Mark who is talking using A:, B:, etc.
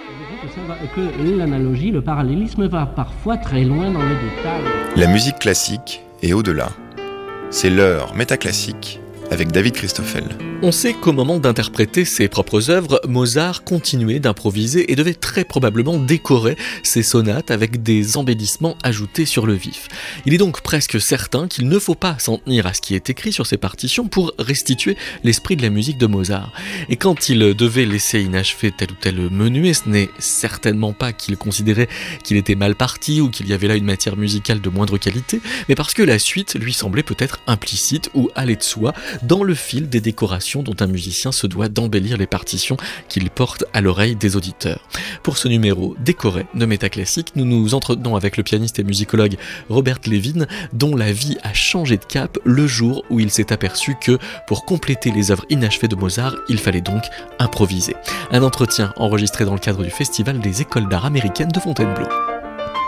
A: Que l'analogie, le parallélisme va parfois très loin dans les détails.
B: La musique classique est au-delà. C'est l'heure métaclassique avec David Christoffel.
C: On sait qu'au moment d'interpréter ses propres œuvres, Mozart continuait d'improviser et devait très probablement décorer ses sonates avec des embellissements ajoutés sur le vif. Il est donc presque certain qu'il ne faut pas s'en tenir à ce qui est écrit sur ses partitions pour restituer l'esprit de la musique de Mozart. Et quand il devait laisser inachevé tel ou tel menuet, ce n'est certainement pas qu'il considérait qu'il était mal parti ou qu'il y avait là une matière musicale de moindre qualité, mais parce que la suite lui semblait peut-être implicite ou allait de soi dans le fil des décorations dont un musicien se doit d'embellir les partitions qu'il porte à l'oreille des auditeurs. Pour ce numéro décoré de Métaclassique, nous nous entretenons avec le pianiste et musicologue Robert Levin, dont la vie a changé de cap le jour où il s'est aperçu que, pour compléter les œuvres inachevées de Mozart, il fallait donc improviser. Un entretien enregistré dans le cadre du Festival des écoles d'art américaines de Fontainebleau.